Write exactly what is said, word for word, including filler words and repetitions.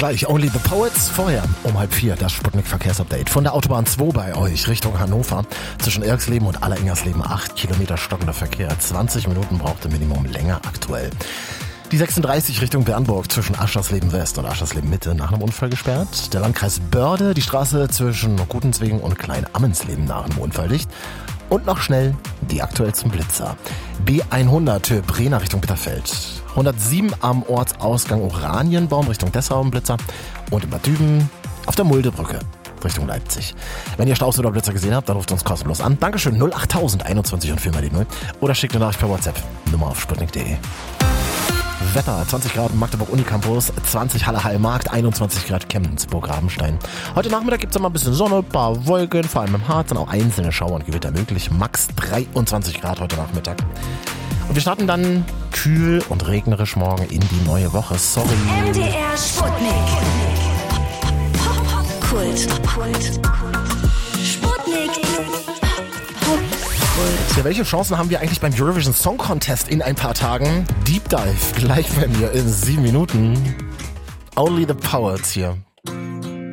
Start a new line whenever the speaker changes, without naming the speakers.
gleich Only the Poets. Vorher um halb vier das Sputnik-Verkehrsupdate. Von der Autobahn zwei bei euch Richtung Hannover. Zwischen Irksleben und Allerengersleben acht Kilometer stockender Verkehr. zwanzig Minuten braucht im Minimum länger aktuell. Die sechsunddreißig Richtung Bernburg zwischen Aschersleben West und Aschersleben Mitte nach einem Unfall gesperrt. Der Landkreis Börde, die Straße zwischen Gutenzwingen und Klein-Ammensleben nach einem Unfall dicht. Und noch schnell die aktuellsten Blitzer. B hundert Brenner Richtung Bitterfeld. hundertsieben am Ortsausgang Oranienbaum Richtung Dessau ein Blitzer. Und in Bad Düben auf der Muldebrücke Richtung Leipzig. Wenn ihr Staus oder Blitzer gesehen habt, dann ruft uns kostenlos an. Dankeschön, null acht null null einundzwanzig und vier mal die null. Oder schickt eine Nachricht per WhatsApp. Nummer auf sputnik punkt de. Wetter, zwanzig Grad Magdeburg Unicampus, zwanzig Halle Heilmarkt, einundzwanzig Grad Chemnitz-Burg Rabenstein. Heute Nachmittag gibt es mal ein bisschen Sonne, ein paar Wolken, vor allem im Harz, dann auch einzelne Schauer und Gewitter möglich. Max dreiundzwanzig Grad heute Nachmittag. Und wir starten dann kühl und regnerisch morgen in die neue Woche. Sorry.
M D R Sputnik. Kult. Sputnik.
Ja, welche Chancen haben wir eigentlich beim Eurovision Song Contest in ein paar Tagen? Deep Dive gleich bei mir in sieben Minuten. Only the Poets hier